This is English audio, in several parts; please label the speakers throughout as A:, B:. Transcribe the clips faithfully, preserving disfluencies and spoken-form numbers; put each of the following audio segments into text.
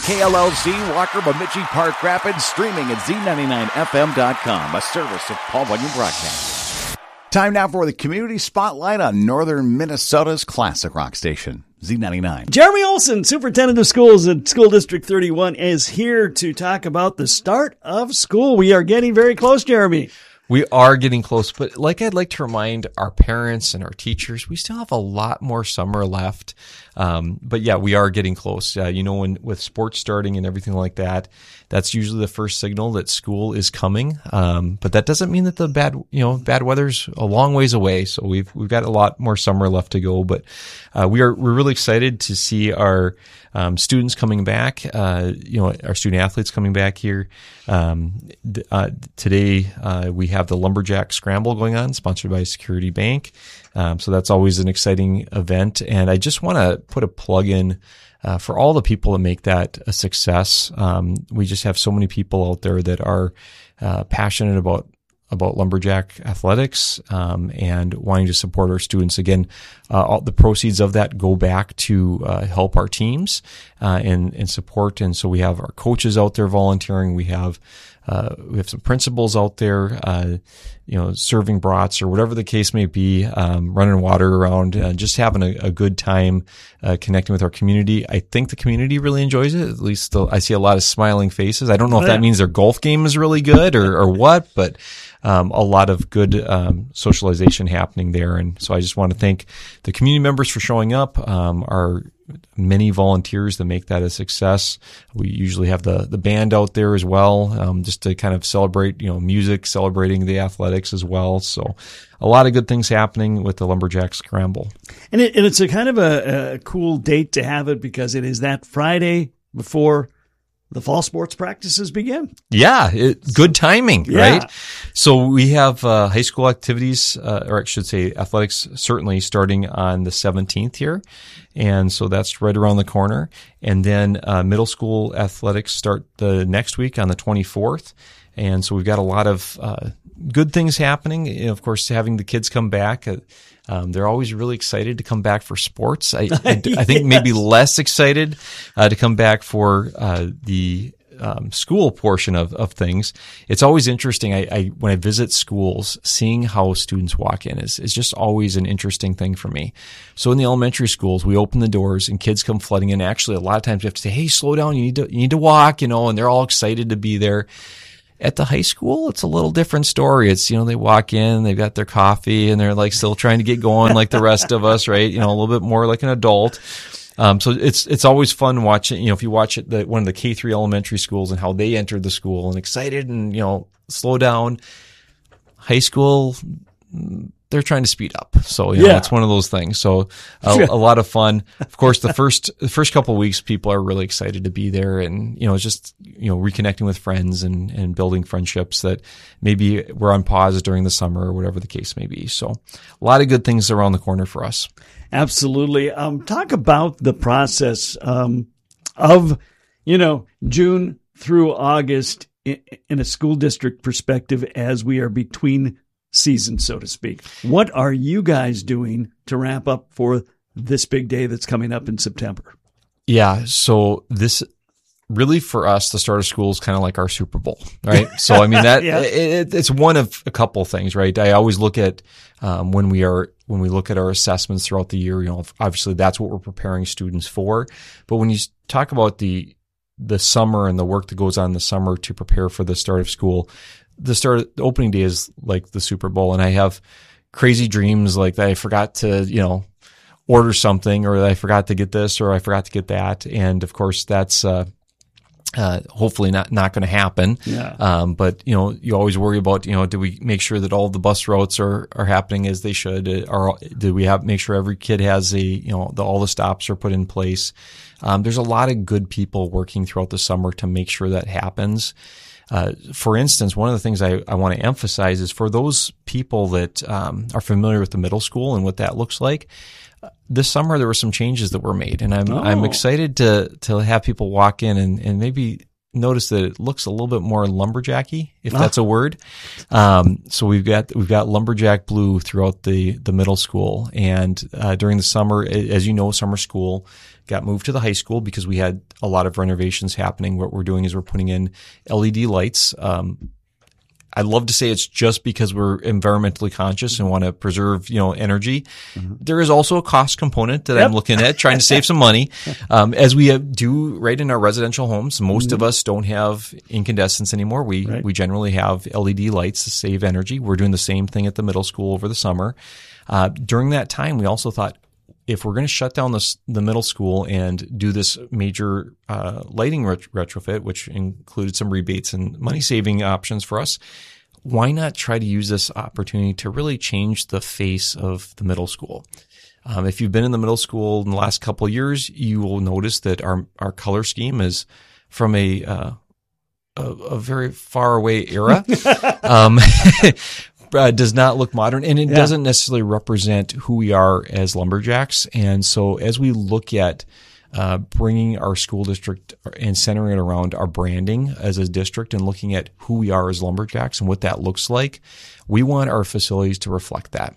A: K L L Z, Walker, Bemidji, Park Rapids, streaming at Z ninety-nine F M dot com, a service of Paul Bunyan Broadcasting. Time now for the Community Spotlight on Northern Minnesota's classic rock station, Z ninety-nine.
B: Jeremy Olson, Superintendent of Schools at School District thirty-one, is here to talk about the start of school. We are getting very close, Jeremy.
C: We are getting close, but like I'd like to remind our parents and our teachers, we still have a lot more summer left. Um, but yeah, we are getting close. Uh, you know, when with sports starting and everything like that, that's usually the first signal that school is coming. Um, but that doesn't mean that the bad, you know, bad weather's a long ways away. So we've we've got a lot more summer left to go. But uh, we are we're really excited to see our um, students coming back. Uh, you know, our student athletes coming back here. Um, th- uh, today uh, we have the Lumberjack Scramble going on, sponsored by Security Bank. Um, so that's always an exciting event. And I just want to put a plug in uh, for all the people that make that a success. Um, we just have so many people out there that are uh, passionate about about lumberjack athletics um, and wanting to support our students. Again, uh, all the proceeds of that go back to uh, help our teams uh, and and support. And so we have our coaches out there volunteering. We have uh, we have some principals out there, uh, you know, serving brats or whatever the case may be, um, running water around, uh, just having a, a good time uh, connecting with our community. I think the community really enjoys it. At least the, I see a lot of smiling faces. I don't know if that means their golf game is really good or, or what, but Um, a lot of good um, socialization happening there. And so I just want to thank the community members for showing up, um, our many volunteers that make that a success. We usually have the, the band out there as well, um, just to kind of celebrate, you know, music, celebrating the athletics as well. So a lot of good things happening with the Lumberjack Scramble.
B: And, it, and it's a kind of a, a cool date to have it because it is that Friday before the fall sports practices begin.
C: Yeah, it, good timing,
B: yeah.
C: right? So we have uh, high school activities, uh, or I should say athletics, certainly starting on the seventeenth here. And so that's right around the corner. And then uh, middle school athletics start the next week on the twenty-fourth. And so we've got a lot of uh, good things happening. And of course, having the kids come back, uh, Um, they're always really excited to come back for sports. I, I, I think
B: yes.
C: maybe less excited uh, to come back for uh, the um, school portion of, of things. It's always interesting. I, I when I visit schools, seeing how students walk in is is just always an interesting thing for me. So in the elementary schools, we open the doors and kids come flooding in. Actually, a lot of times we have to say, "Hey, slow down. You need to you need to walk," you know, and they're all excited to be there. At the high school, it's a little different story. It's, you know, they walk in, they've got their coffee, and they're like still trying to get going like the rest of us, right? You know, a little bit more like an adult. Um, so it's, it's always fun watching, you know, if you watch it, the, one of the K three elementary schools and how they entered the school and excited and, you know, slow down. High school, they're trying to speed up. So, you know,
B: yeah.
C: it's one of those things. So a, a lot of fun. Of course, the first, the first couple of weeks, people are really excited to be there and, you know, just, you know, reconnecting with friends and, and building friendships that maybe were on pause during the summer or whatever the case may be. So a lot of good things around the corner for us.
B: Absolutely. Um, talk about the process, um, of, you know, June through August in, in a school district perspective as we are between season, so to speak. What are you guys doing to ramp up for this big day that's coming up in September?
C: Yeah. So this really for us, the start of school is kind of like our Super Bowl, right? So, I mean, that
B: yeah.
C: it, it's one of a couple of things, right? I always look at, um, when we are, when we look at our assessments throughout the year, you know, obviously that's what we're preparing students for. But when you talk about the, the summer and the work that goes on in the summer to prepare for the start of school, the start, the opening day is like the Super Bowl, and I have crazy dreams like that I forgot to, you know, order something, or I forgot to get this, or I forgot to get that. And of course, that's uh, uh, hopefully not not going to happen.
B: Yeah.
C: Um, but you know, you always worry about, you know, do we make sure that all the bus routes are are happening as they should, or do we have make sure every kid has a, you know, the, all the stops are put in place. Um, there's a lot of good people working throughout the summer to make sure that happens. Uh, for instance, one of the things I, I want to emphasize is for those people that um, are familiar with the middle school and what that looks like, uh, this summer there were some changes that were made, and I'm
B: oh.
C: I'm excited to to have people walk in and, and maybe notice that it looks a little bit more lumberjacky, if that's a word. Um, so we've got we've got lumberjack blue throughout the the middle school, and uh, during the summer, as you know, summer school got moved to the high school because we had a lot of renovations happening. What we're doing is we're putting in L E D lights. Um, I'd love to say it's just because we're environmentally conscious and want to preserve, you know, energy. Mm-hmm. There is also a cost component that yep. I'm looking at, trying to save some money. Um, as we do right in our residential homes, most mm-hmm. of us don't have incandescents anymore. We, right. we generally have L E D lights to save energy. We're doing the same thing at the middle school over the summer. Uh, during that time, we also thought, if we're going to shut down the, the middle school and do this major uh, lighting ret- retrofit, which included some rebates and money-saving options for us, why not try to use this opportunity to really change the face of the middle school? Um, if you've been in the middle school in the last couple of years, you will notice that our our color scheme is from a uh, a, a very far away era. um, Uh, does not look modern, and it yeah. doesn't necessarily represent who we are as lumberjacks. And so as we look at uh, bringing our school district and centering it around our branding as a district and looking at who we are as lumberjacks and what that looks like, we want our facilities to reflect that.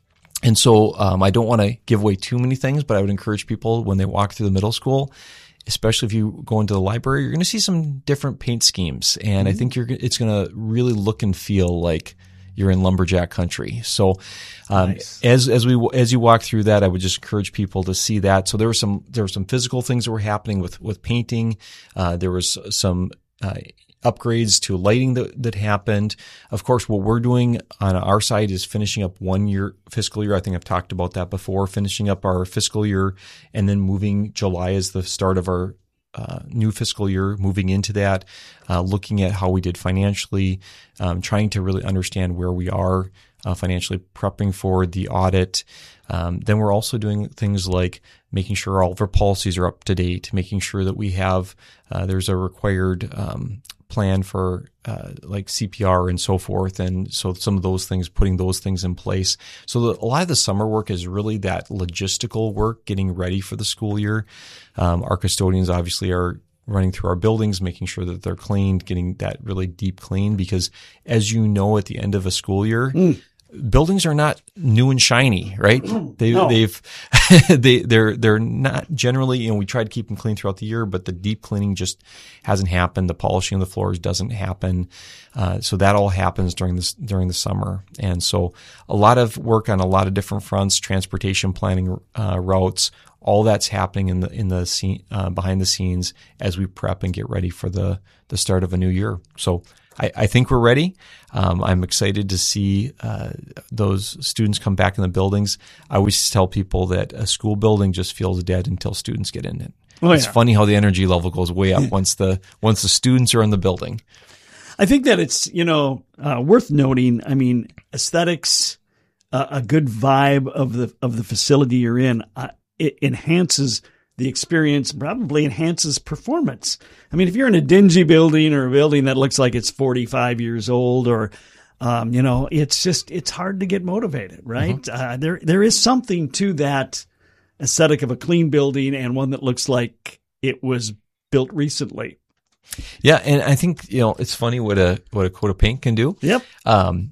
C: And so um, I don't want to give away too many things, but I would encourage people when they walk through the middle school, especially if you go into the library, you're going to see some different paint schemes. And mm-hmm. I think you're it's going to really look and feel like you're in lumberjack country. So, um, nice. as, as we, as you walk through that, I would just encourage people to see that. So there were some, there were some physical things that were happening with, with painting. Uh, there was some, uh, upgrades to lighting that, that happened. Of course, what we're doing on our side is finishing up one year, fiscal year. I think I've talked about that before, finishing up our fiscal year and then moving July as the start of our Uh, new fiscal year, moving into that, uh, looking at how we did financially, um, trying to really understand where we are uh, financially, prepping for the audit. Um, then we're also doing things like making sure all of our policies are up to date, making sure that we have, uh, there's a required um, plan for uh, like C P R and so forth. And so some of those things, putting those things in place. So the, a lot of the summer work is really that logistical work, getting ready for the school year. Um, our custodians obviously are running through our buildings, making sure that they're cleaned, getting that really deep clean, because as you know, at the end of a school year, mm. buildings are not new and shiny, right? They, no. They've, they, they're, they're not generally, you know, we try to keep them clean throughout the year, but the deep cleaning just hasn't happened. The polishing of the floors doesn't happen. Uh, so that all happens during this, during the summer. And so a lot of work on a lot of different fronts, transportation planning, uh, routes, all that's happening in the, in the scene, uh, behind the scenes as we prep and get ready for the, the start of a new year. So I, I think we're ready. Um, I'm excited to see uh, those students come back in the buildings. I always tell people that a school building just feels dead until students get in it. Oh, it's yeah. funny how the energy level goes way up once the once the students are in the building.
B: I think that it's, you know, uh, worth noting. I mean, aesthetics, uh, a good vibe of the of the facility you're in, uh, it enhances the experience, probably enhances performance. I mean, if you're in a dingy building or a building that looks like it's forty-five years old, or, um, you know, it's just, it's hard to get motivated, right? Mm-hmm. Uh, there, there is something to that aesthetic of a clean building and one that looks like it was built recently.
C: Yeah. And I think, you know, it's funny what a, what a coat of paint can do.
B: Yep.
C: Um,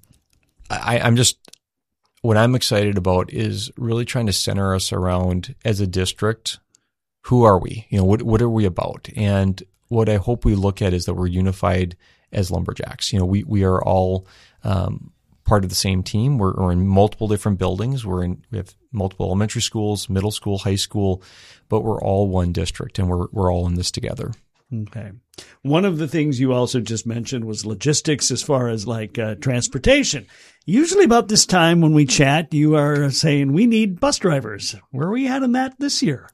C: I, I'm just, what I'm excited about is really trying to center us around as a district. Who are we? You know, what what are we about? And what I hope we look at is that we're unified as lumberjacks. You know, we we are all um, part of the same team. We're, we're in multiple different buildings. We're in we have multiple elementary schools, middle school, high school, but we're all one district, and we're we're all in this together.
B: Okay. One of the things you also just mentioned was logistics, as far as like uh, transportation. Usually about this time when we chat, you are saying we need bus drivers. Where are we at in that this year?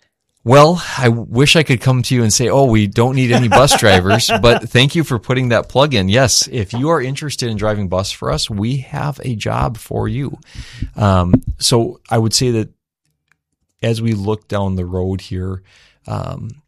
C: Well, I wish I could come to you and say, oh, we don't need any bus drivers, but thank you for putting that plug in. Yes, if you are interested in driving bus for us, we have a job for you. Um, so I would say that as we look down the road here, um,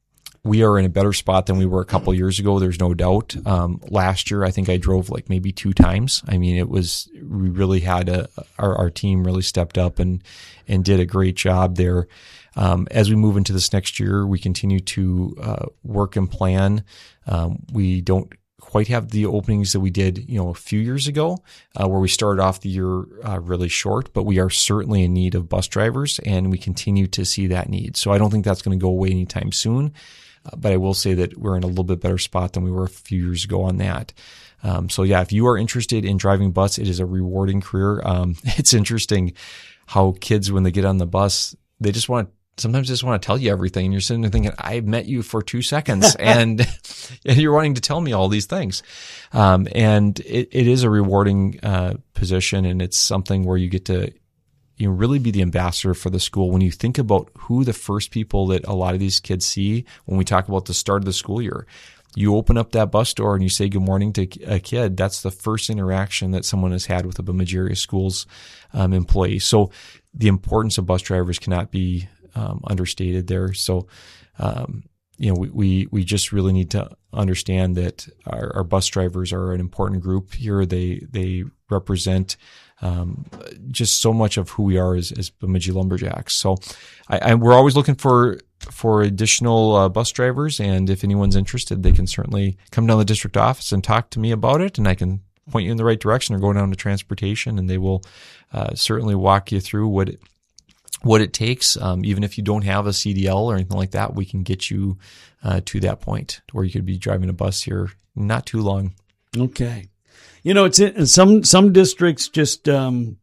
C: we are in a better spot than we were a couple of years ago. There's no doubt. Um, last year, I think I drove like maybe two times. I mean, it was, we really had a, our, our team really stepped up and, and did a great job there. Um, as we move into this next year, we continue to, uh, work and plan. Um, we don't quite have the openings that we did, you know, a few years ago, uh, where we started off the year uh, really short, but we are certainly in need of bus drivers, and we continue to see that need. So I don't think that's going to go away anytime soon, uh, but I will say that we're in a little bit better spot than we were a few years ago on that. Um, so yeah, if you are interested in driving bus, it is a rewarding career. Um, it's interesting how kids, when they get on the bus, they just want to sometimes just want to tell you everything, and you're sitting there thinking, I met you for two seconds and, and you're wanting to tell me all these things. Um, and it, it is a rewarding, uh, position, and it's something where you get to, you know, really be the ambassador for the school. When you think about who the first people that a lot of these kids see when we talk about the start of the school year, you open up that bus door and you say good morning to a kid. That's the first interaction that someone has had with a Bemidji Area Schools, um, employee. So the importance of bus drivers cannot be Um, understated there. So, um, you know, we, we, we just really need to understand that our, our bus drivers are an important group here. They, they represent, um, just so much of who we are as, as Bemidji Lumberjacks. So I, I, we're always looking for, for additional, uh, bus drivers. And if anyone's interested, they can certainly come down to the district office and talk to me about it, and I can point you in the right direction, or go down to transportation, and they will, uh, certainly walk you through what it, what it takes. Um, even if you don't have a C D L or anything like that, we can get you uh, to that point where you could be driving a bus here not too long.
B: Okay. You know, it's in some, some districts just um,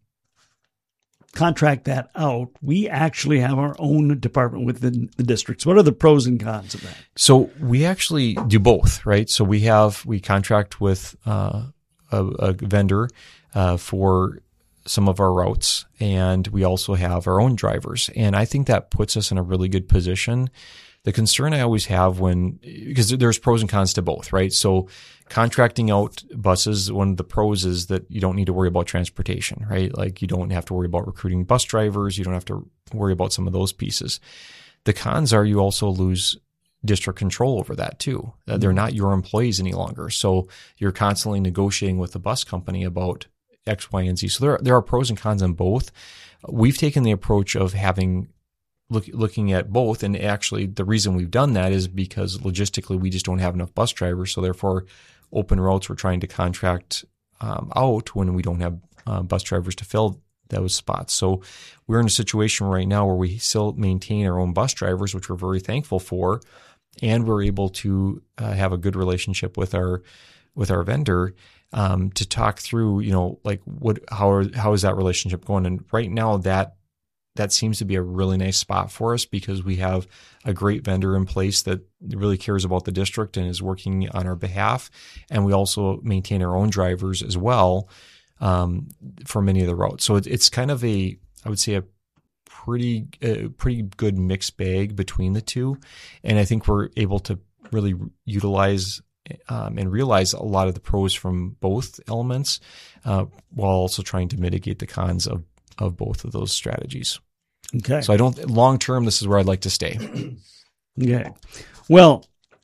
B: contract that out. We actually have our own department within the districts. What are the pros and cons of that?
C: So we actually do both, right? So we have, we contract with uh, a, a vendor uh, for some of our routes, and we also have our own drivers. And I think that puts us in a really good position. The concern I always have when, because there's pros and cons to both, right? So contracting out buses, one of the pros is that you don't need to worry about transportation, right? Like you don't have to worry about recruiting bus drivers. You don't have to worry about some of those pieces. The cons are you also lose district control over that too. Uh, they're not your employees any longer. So you're constantly negotiating with the bus company about X, Y, and Z. So there are, there are pros and cons on both. We've taken the approach of having look, looking at both, and actually the reason we've done that is because logistically we just don't have enough bus drivers. So therefore, open routes we're trying to contract um, out when we don't have uh, bus drivers to fill those spots. So we're in a situation right now where we still maintain our own bus drivers, which we're very thankful for, and we're able to uh, have a good relationship with our with our vendor. Um, to talk through, you know, like what, how are, how is that relationship going? And right now that, that seems to be a really nice spot for us, because we have a great vendor in place that really cares about the district and is working on our behalf. And we also maintain our own drivers as well, um, for many of the routes. So it, it's kind of a, I would say a pretty, uh, pretty good mixed bag between the two. And I think we're able to really utilize Um, and realize a lot of the pros from both elements, uh, while also trying to mitigate the cons of, of both of those strategies.
B: Okay.
C: So I don't, long term, this is where I'd like to stay.
B: Okay. Well,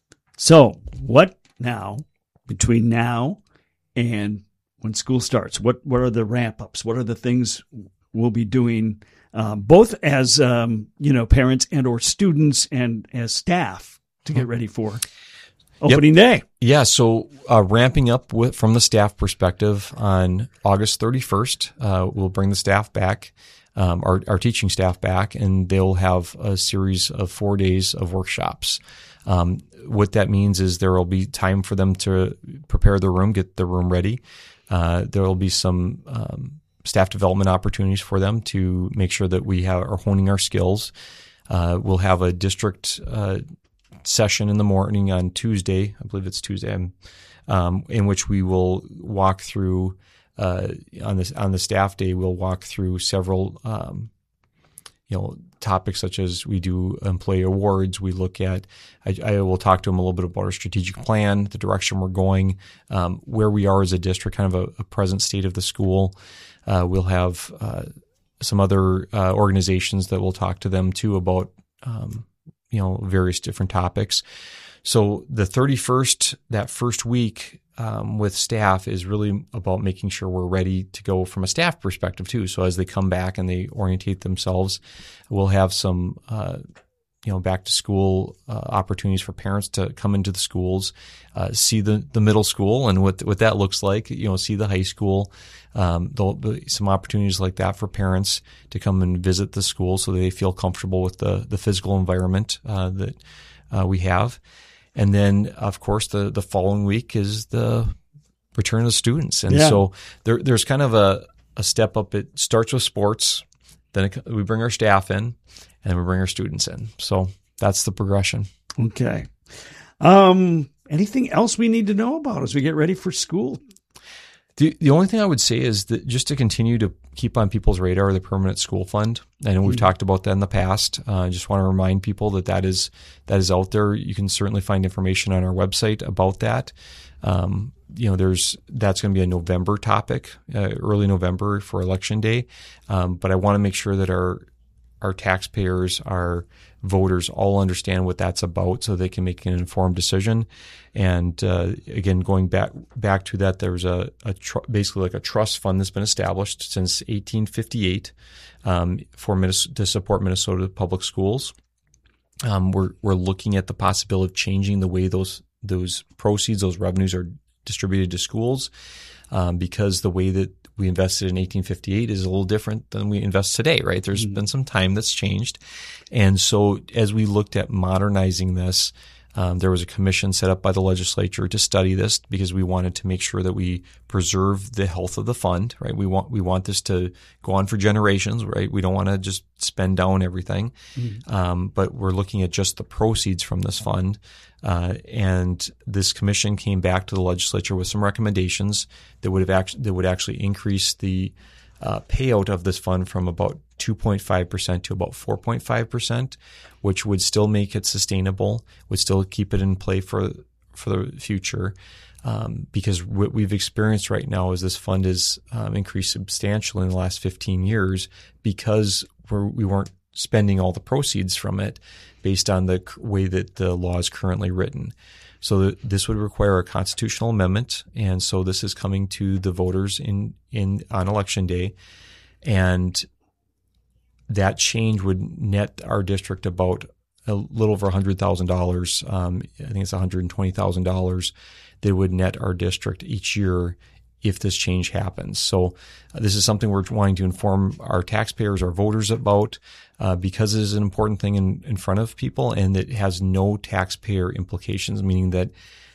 B: so what now, between now and when school starts, what, what are the ramp ups? What are the things we'll be doing, um, both as, um, you know, parents and or students and as staff to get ready for opening yep. day?
C: Yeah. So, uh, ramping up with, from the staff perspective on August thirty-first, uh, we'll bring the staff back, um, our, our teaching staff back, and they'll have a series of four days of workshops. Um, what that means is there will be time for them to prepare the room, get the room ready. Uh, there will be some, um, staff development opportunities for them to make sure that we have, are honing our skills. Uh, we'll have a district, uh, session in the morning on Tuesday, I believe it's Tuesday, um, in which we will walk through, uh, on this, on the staff day, we'll walk through several, um, you know, topics such as we do employee awards. We look at, I, I will talk to them a little bit about our strategic plan, the direction we're going, um, where we are as a district, kind of a, a present state of the school. Uh, we'll have, uh, some other, uh, organizations that we'll talk to them too about, um, you know, various different topics. So the thirty-first, that first week um, with staff is really about making sure we're ready to go from a staff perspective too. So as they come back and they orientate themselves, we'll have some, uh, you know, back to school uh, opportunities for parents to come into the schools, uh, see the, the middle school and what what that looks like, you know, see the high school. Um, there'll be some opportunities like that for parents to come and visit the school so they feel comfortable with the, the physical environment uh, that uh, we have. And then, of course, the, the following week is the return of the students. And
B: yeah.
C: so there, there's kind of a, a step up. It starts with sports. Then it, we bring our staff in, and then we bring our students in. So that's the progression.
B: Okay. Um, anything else we need to know about as we get ready for school?
C: The the only thing I would say is that just to continue to keep on people's radar the Permanent School Fund. I know we've mm-hmm. talked about that in the past. I uh, just want to remind people that that is that is out there. You can certainly find information on our website about that. Um, you know, there's that's going to be a November topic, uh, early November for Election Day. Um, but I want to make sure that our our taxpayers, our voters all understand what that's about so they can make an informed decision. And uh, again, going back back to that, there's a, a tr- basically like a trust fund that's been established since eighteen fifty-eight um, for Minnesota, to support Minnesota public schools. Um, we're we're looking at the possibility of changing the way those those proceeds, those revenues are distributed to schools, um, because the way that we invested in eighteen fifty-eight is a little different than we invest today, right? There's mm-hmm. been some time that's changed. And so as we looked at modernizing this, um, there was a commission set up by the legislature to study this because we wanted to make sure that we preserve the health of the fund, right? We want, we want this to go on for generations, right? We don't want to just spend down everything. Mm-hmm. Um, but we're looking at just the proceeds from this fund. Uh, and this commission came back to the legislature with some recommendations that would have actually, that would actually increase the uh, payout of this fund from about two point five percent to about four point five percent, which would still make it sustainable, would still keep it in play for for the future. Um, because what we've experienced right now is this fund has um, increased substantially in the last fifteen years because we're, we weren't spending all the proceeds from it based on the way that the law is currently written. So this would require a constitutional amendment, and so this is coming to the voters in, in on Election Day, and that change would net our district about a little over one hundred thousand dollars. Um, I think it's one hundred twenty thousand dollars that would net our district each year if this change happens. So uh, this is something we're wanting to inform our taxpayers, our voters about, uh, because it is an important thing in, in front of people, and it has no taxpayer implications, meaning that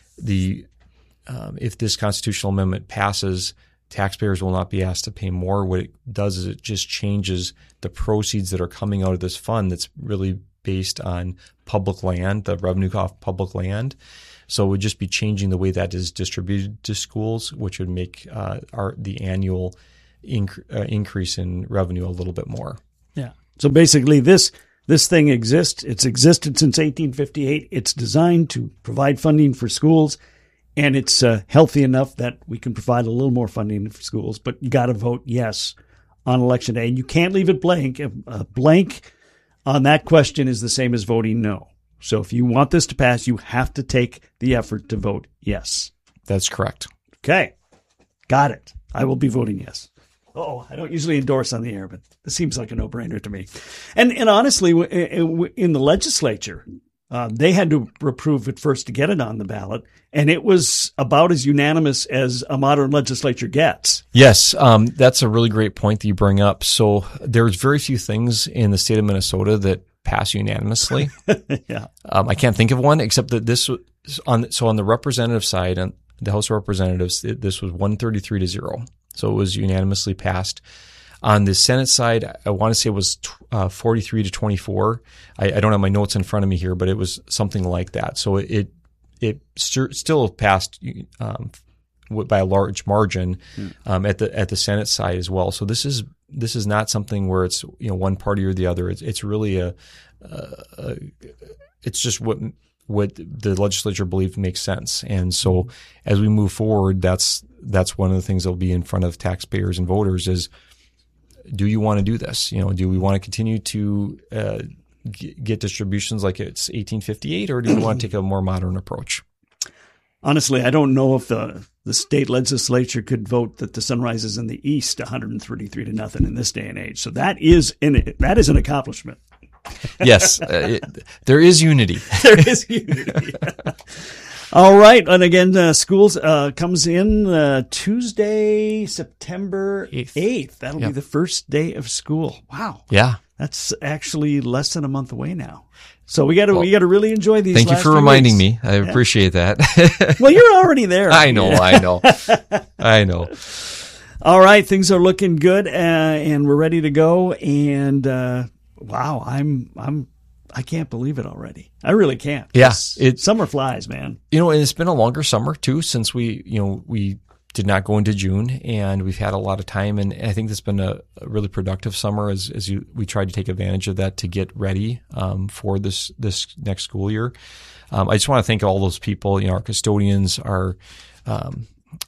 C: the um, if this constitutional amendment passes, taxpayers will not be asked to pay more. What it does is it just changes the proceeds that are coming out of this fund that's really based on public land, the revenue off public land. So it would just be changing the way that is distributed to schools, which would make uh, our the annual inc- uh, increase in revenue a little bit more.
B: Yeah. So basically, this this thing exists. It's existed since eighteen fifty-eight. It's designed to provide funding for schools, and it's uh, healthy enough that we can provide a little more funding for schools. But you got to vote yes on Election Day, and you can't leave it blank. A blank on that question is the same as voting no. So if you want this to pass, you have to take the effort to vote yes.
C: That's correct.
B: Okay. Got it. I will be voting yes. Oh, I don't usually endorse on the air, but this seems like a no-brainer to me. And and honestly, in the legislature, uh, they had to approve it first to get it on the ballot, and it was about as unanimous as a modern legislature gets.
C: Yes, um, that's a really great point that you bring up. So there's very few things in the state of Minnesota that pass unanimously.
B: yeah.
C: Um, I can't think of one except that this was on, so on the representative side, on the House of Representatives, it, this was one thirty-three to zero. So it was unanimously passed. On the Senate side, I want to say it was uh, forty-three to twenty-four. I, I don't have my notes in front of me here, but it was something like that. So it, it, it st- still passed, um, by a large margin, mm. um, at the, at the Senate side as well. So this is, This is not something where it's, you know, one party or the other. It's it's really a, a, a it's just what what the legislature believed makes sense. And so as we move forward, that's that's one of the things that will be in front of taxpayers and voters is, do you want to do this? You know, do we want to continue to uh, g- get distributions like it's eighteen fifty-eight, or do we want to take a more modern approach?
B: Honestly, I don't know if the, the state legislature could vote that the sun rises in the east one hundred thirty-three to nothing in this day and age. So that is in, that is an accomplishment.
C: Yes, uh, it, there is unity.
B: There is unity. All right. And again, uh, schools uh, comes in uh, Tuesday, September eighth. That'll
C: yep.
B: be the first day of school. Wow.
C: Yeah.
B: That's actually less than a month away now. So we got to
C: well,
B: we got to really enjoy these.
C: Thank
B: last
C: you for
B: few
C: reminding
B: weeks.
C: me. I
B: yeah.
C: appreciate that.
B: Well, you're already there.
C: I know. I know. I know.
B: All right. Things are looking good, uh, and we're ready to go. And uh, wow, I'm I'm I can't believe it already. I really can't.
C: Yeah, it,
B: summer flies, man.
C: You know, and it's been a longer summer too since we, you know, we did not go into June, and we've had a lot of time. And I think it's been a, a really productive summer as as you, we tried to take advantage of that to get ready um, for this this next school year. Um, I just want to thank all those people. You know, our custodians, our um,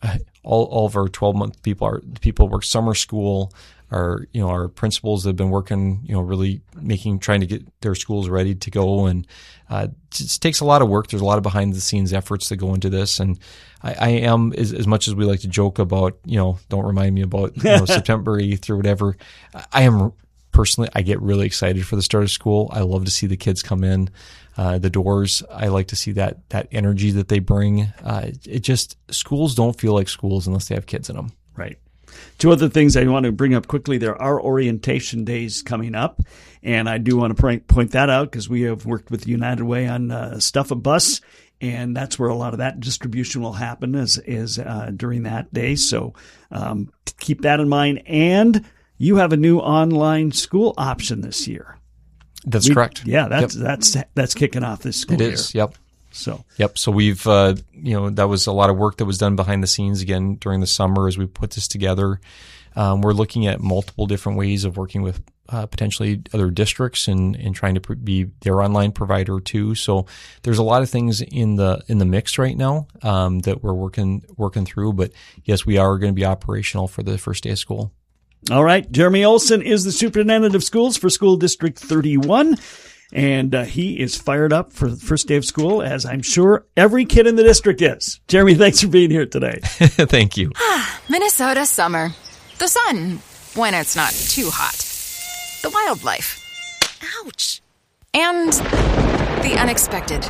C: all all of our twelve month people, our people who work summer school. Our, you know, our principals that have been working, you know, really making, trying to get their schools ready to go. And uh, it just takes a lot of work. There's a lot of behind the scenes efforts that go into this. And I, I am, as, as much as we like to joke about, you know, don't remind me about, you know, September eighth or whatever. I am personally, I get really excited for the start of school. I love to see the kids come in uh, the doors. I like to see that, that energy that they bring. Uh, it just, schools don't feel like schools unless they have kids in them.
B: Right. Two other things I want to bring up quickly. There are orientation days coming up, and I do want to point, point that out because we have worked with United Way on uh, Stuff a Bus, and that's where a lot of that distribution will happen is, is uh, during that day. So um, keep that in mind. And you have a new online school option this year.
C: That's
B: we,
C: correct.
B: Yeah, that's
C: yep.
B: that's that's kicking off this school
C: it
B: year.
C: It is, yep.
B: So
C: Yep. So we've, uh, you know, that was a lot of work that was done behind the scenes again during the summer as we put this together. Um, we're looking at multiple different ways of working with uh, potentially other districts and, and trying to pr- be their online provider too. So there's a lot of things in the in the mix right now um, that we're working working through. But yes, we are going to be operational for the first day of school.
B: All right. Jeremy Olson is the superintendent of schools for School District thirty-one. And uh, he is fired up for the first day of school, as I'm sure every kid in the district is. Jeremy, thanks for being here today.
C: Thank you.
D: Minnesota summer. The sun, when it's not too hot. The wildlife. Ouch. And the unexpected.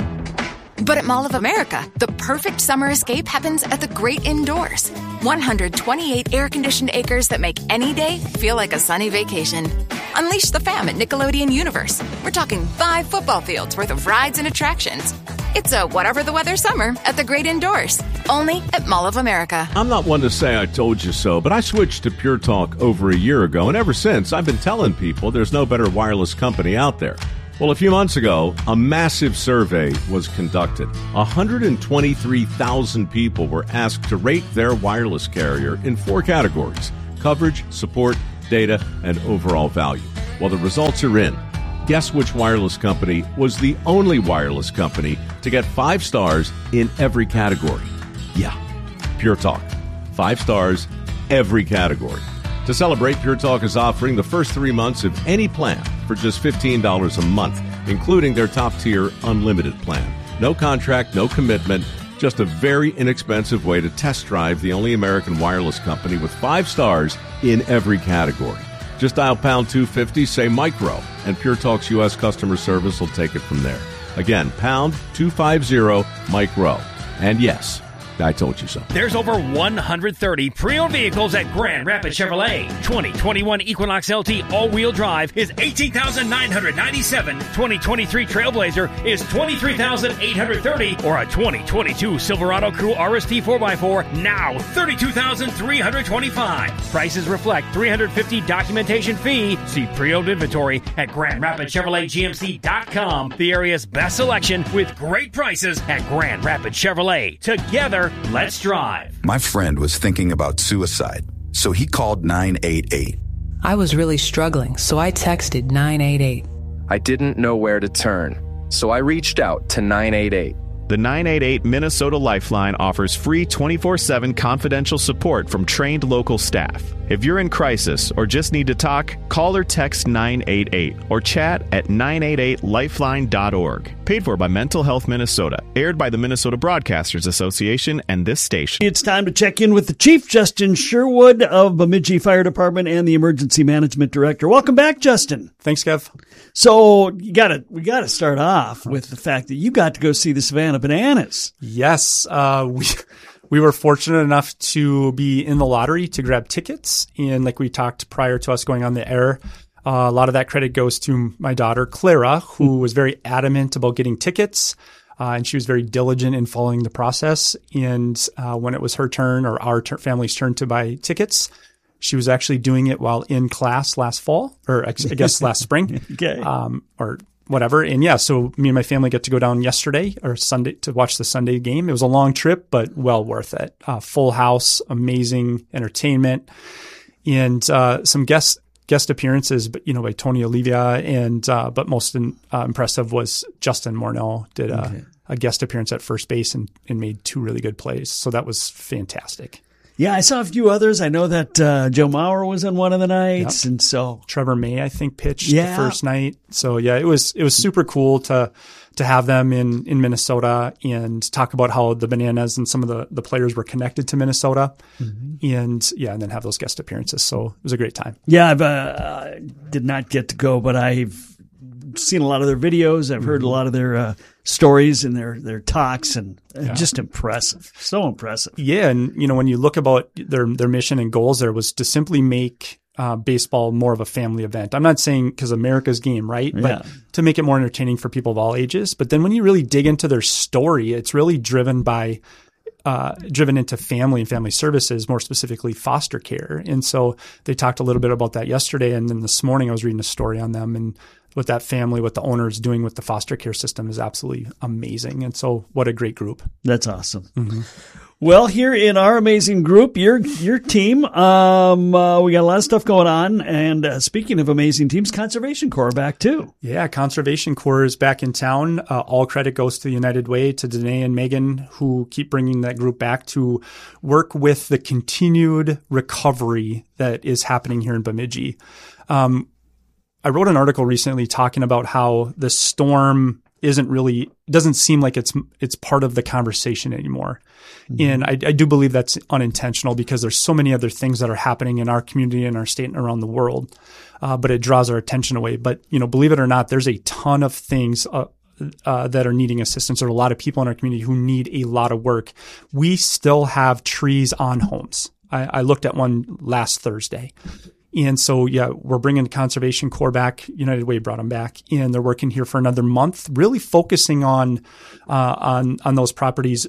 D: But at Mall of America, the perfect summer escape happens at the great indoors. one hundred twenty-eight air-conditioned acres that make any day feel like a sunny vacation. Unleash the fam at Nickelodeon Universe. We're talking five football fields worth of rides and attractions. It's a whatever the weather summer at the great indoors. Only at Mall of America.
E: I'm not one to say I told you so, but I switched to Pure Talk over a year ago, and ever since, I've been telling people there's no better wireless company out there. Well, a few months ago, a massive survey was conducted. one hundred twenty-three thousand people were asked to rate their wireless carrier in four categories: coverage, support, data, and overall value. Well, the results are in. Guess which wireless company was the only wireless company to get five stars in every category? Yeah, Pure Talk. Five stars, every category. To celebrate, Pure Talk is offering the first three months of any plan for just fifteen dollars a month, including their top-tier unlimited plan. No contract, no commitment, just a very inexpensive way to test drive the only American wireless company with five stars in every category. Just dial pound two fifty, say micro, and Pure Talk's U S customer service will take it from there. Again, pound two fifty, micro. And yes, I told you so.
F: There's over one hundred thirty pre-owned vehicles at Grand Rapids Chevrolet. twenty twenty-one Equinox L T all-wheel drive is eighteen thousand nine hundred ninety-seven dollars. twenty twenty-three Trailblazer is twenty-three thousand eight hundred thirty dollars. Or a twenty twenty-two Silverado Crew R S T four by four, now thirty-two thousand three hundred twenty-five dollars. Prices reflect three hundred fifty dollars documentation fee. See pre-owned inventory at Grand Rapids Chevrolet G M C dot com. The area's best selection with great prices at Grand Rapids Chevrolet. Together, let's drive.
G: My friend was thinking about suicide, so he called nine eight eight.
H: I was really struggling, so I texted nine eight eight.
I: I didn't know where to turn, so I reached out to nine eight eight. The nine eight eight Minnesota Lifeline offers free twenty-four seven confidential support from trained local staff. If you're in crisis or just need to talk, call or text nine eight eight or chat at nine eight eight lifeline dot org. Paid for by Mental Health Minnesota. Aired by the Minnesota Broadcasters Association and this station.
B: It's time to check in with the Chief, Justin Sherwood of Bemidji Fire Department and the Emergency Management Director. Welcome back, Justin.
J: Thanks, Kev.
B: So you gotta, we got to start off with the fact that you got to go see the Savannah Bananas.
J: Yes, uh, we we were fortunate enough to be in the lottery to grab tickets, and like we talked prior to us going on the air, uh, a lot of that credit goes to my daughter Clara, who was very adamant about getting tickets, uh, and she was very diligent in following the process. And uh, when it was her turn or our ter- family's turn to buy tickets, she was actually doing it while in class last fall, or I guess last spring,
B: okay.
J: um, or whatever. And yeah, so me and my family got to go down yesterday or Sunday to watch the Sunday game. It was a long trip, but well worth it. Uh, full house, amazing entertainment, and uh, some guest guest appearances, but you know, by Tony Olivia, and uh, but most in, uh, impressive was Justin Morneau did a, okay. a guest appearance at first base and, and made two really good plays. So that was fantastic.
B: Yeah, I saw a few others. I know that uh, Joe Mauer was on one of the nights, yep. and so
J: Trevor May, I think, pitched
B: yeah.
J: the first night. So yeah, it was it was super cool to to have them in, in Minnesota and talk about how the Bananas and some of the, the players were connected to Minnesota, mm-hmm. and yeah, and then have those guest appearances. So it was a great time.
B: Yeah, I uh, did not get to go, but I've seen a lot of their videos. I've heard mm-hmm. a lot of their uh, stories and their, their talks, and yeah. just impressive. So impressive.
J: Yeah. And, you know, when you look about their, their mission and goals there was to simply make uh, baseball more of a family event. I'm not saying because America's game, right?
B: Yeah.
J: But to make it more entertaining for people of all ages. But then when you really dig into their story, it's really driven by Uh, driven into family and family services, more specifically foster care. And so they talked a little bit about that yesterday. And then this morning I was reading a story on them, and what that family, what the owner is doing with the foster care system is absolutely amazing. And so what a great group.
B: That's awesome.
J: Mm-hmm.
B: Well, here in our amazing group, your your team, um, uh, we got a lot of stuff going on. And uh, speaking of amazing teams, Conservation Corps back too.
J: Yeah, Conservation Corps is back in town. Uh, all credit goes to the United Way, to Danae and Megan, who keep bringing that group back to work with the continued recovery that is happening here in Bemidji. Um, I wrote an article recently talking about how the storm isn't really, doesn't seem like it's it's part of the conversation anymore. Mm-hmm. And I, I do believe that's unintentional, because there's so many other things that are happening in our community, in our state, and around the world. Uh, but it draws our attention away. But, you know, believe it or not, there's a ton of things uh, uh, that are needing assistance. There are a lot of people in our community who need a lot of work. We still have trees on homes. I, I looked at one last Thursday. And so, yeah, we're bringing the Conservation Corps back. United Way brought them back, and they're working here for another month, really focusing on uh, on on those properties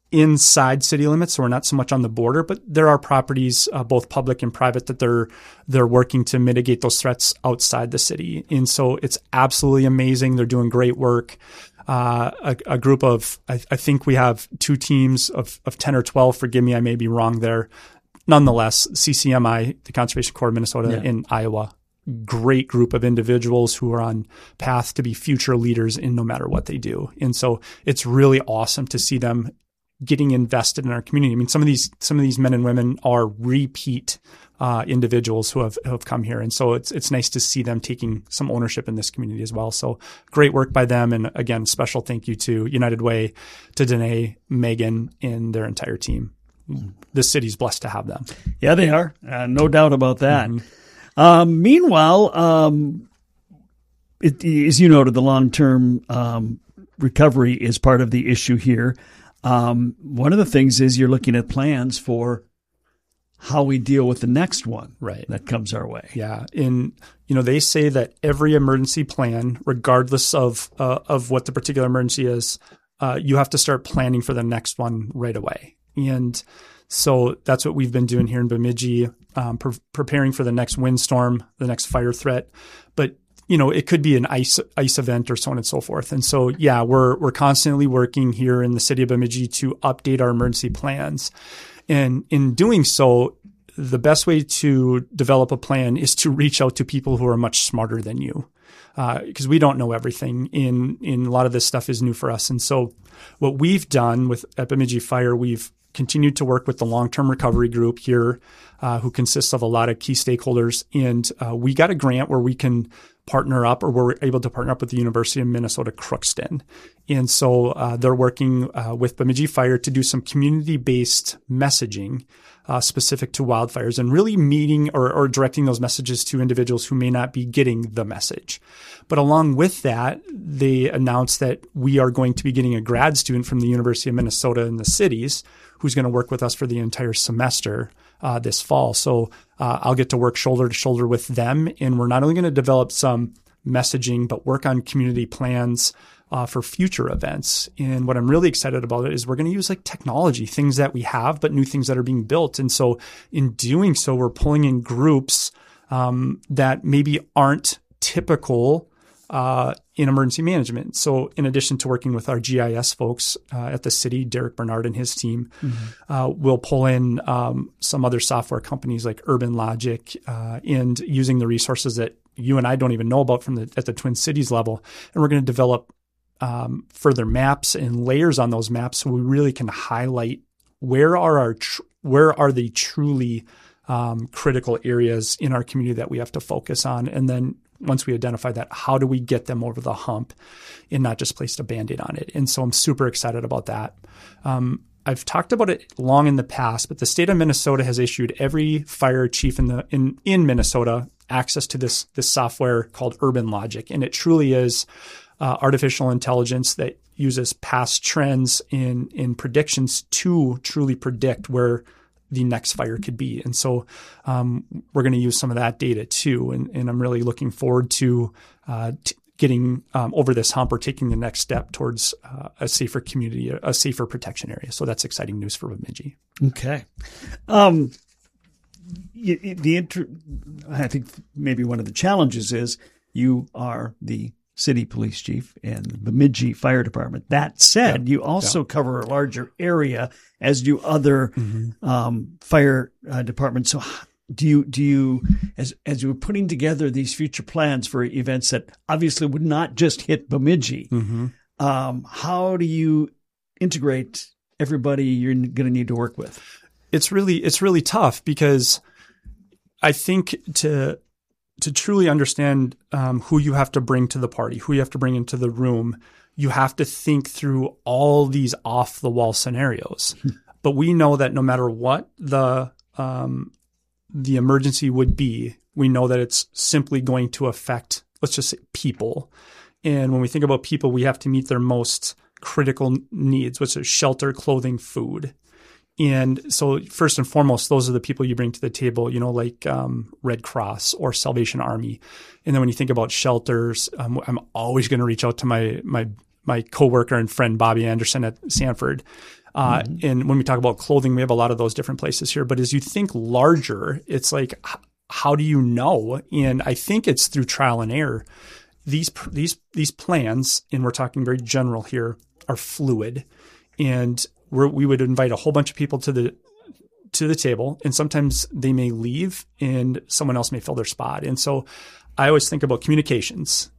J: inside city limits. So we're not so much on the border, but there are properties, uh, both public and private, that they're they're working to mitigate those threats outside the city. And so it's absolutely amazing. They're doing great work. Uh, a, a group of, I, I think we have two teams of of ten or twelve. Forgive me, I may be wrong there. Nonetheless, C C M I, the Conservation Corps of Minnesota yeah. in Iowa, great group of individuals who are on path to be future leaders in no matter what they do. And so it's really awesome to see them getting invested in our community. I mean, some of these some of these men and women are repeat uh, individuals who have who have come here, and so it's it's nice to see them taking some ownership in this community as well. So great work by them, and again, special thank you to United Way, to Danae, Megan, and their entire team. The city's blessed to have them.
B: Yeah, they are. Uh, no doubt about that. Mm-hmm. Um, meanwhile, um, it, as you noted, the long-term um, recovery is part of the issue here. Um, one of the things is you're looking at plans for how we deal with the next one
J: right.
B: that comes our way.
J: Yeah. And, you know, they say that every emergency plan, regardless of uh, of what the particular emergency is, uh, you have to start planning for the next one right away. And so that's what we've been doing here in Bemidji, um, pre- preparing for the next windstorm, the next fire threat. But, you know, it could be an ice ice event or so on and so forth. And so, yeah, we're we're constantly working here in the city of Bemidji to update our emergency plans. And in doing so, the best way to develop a plan is to reach out to people who are much smarter than you. because uh, we don't know everything. In in a lot of this stuff is new for us, and so what we've done with at Bemidji Fire, we've continued to work with the long-term recovery group here, uh, who consists of a lot of key stakeholders, and uh, we got a grant where we can partner up, or we're able to partner up with the University of Minnesota Crookston. And so uh, they're working uh, with Bemidji Fire to do some community-based messaging uh, specific to wildfires, and really meeting or, or directing those messages to individuals who may not be getting the message. But along with that, they announced that we are going to be getting a grad student from the University of Minnesota in the cities who's going to work with us for the entire semester uh, this fall. So uh, I'll get to work shoulder to shoulder with them. And we're not only going to develop some messaging, but work on community plans uh, for future events. And what I'm really excited about it is we're going to use like technology, things that we have, but new things that are being built. And so in doing so, we're pulling in groups um, that maybe aren't typical Uh, in emergency management. So in addition to working with our G I S folks uh, at the city, Derek Bernard and his team, mm-hmm. uh, we'll pull in um, some other software companies like Urban Logic uh, and using the resources that you and I don't even know about from the at the Twin Cities level. And we're going to develop um, further maps and layers on those maps so we really can highlight where are our tr- where are the truly um, critical areas in our community that we have to focus on. And then once we identify that, how do we get them over the hump and not just place a Band-Aid on it? And so I'm super excited about that. Um, I've talked about it long in the past, but the state of Minnesota has issued every fire chief in the in, in Minnesota access to this, this software called Urban Logic. And it truly is uh, artificial intelligence that uses past trends in, in predictions to truly predict where the next fire could be. And so um, we're going to use some of that data too. And, and I'm really looking forward to uh, t- getting um, over this hump or taking the next step towards uh, a safer community, a safer protection area. So that's exciting news for Bemidji.
B: Okay. Um, the inter- I think maybe one of the challenges is you are the city police chief and the Bemidji Fire Department. That said, yeah. you also yeah. cover a larger area, as do other mm-hmm. um, fire uh, departments. So do you, do you, as as you're putting together these future plans for events that obviously would not just hit Bemidji, mm-hmm. um, how do you integrate everybody you're going to need to work with?
J: It's really, it's really tough because I think to to truly understand um, who you have to bring to the party, who you have to bring into the room, you have to think through all these off-the-wall scenarios. But we know that no matter what the um, the emergency would be, we know that it's simply going to affect, let's just say, people. And when we think about people, we have to meet their most critical needs, which is shelter, clothing, food. And so first and foremost, those are the people you bring to the table, you know, like um, Red Cross or Salvation Army. And then when you think about shelters, um, I'm always going to reach out to my my my coworker and friend, Bobby Anderson at Sanford. Uh, mm-hmm. And when we talk about clothing, we have a lot of those different places here. But as you think larger, it's like, how do you know? And I think it's through trial and error. These these these plans, and we're talking very general here, are fluid. And We're, we would invite a whole bunch of people to the to the table, and sometimes they may leave and someone else may fill their spot. And so I always think about communications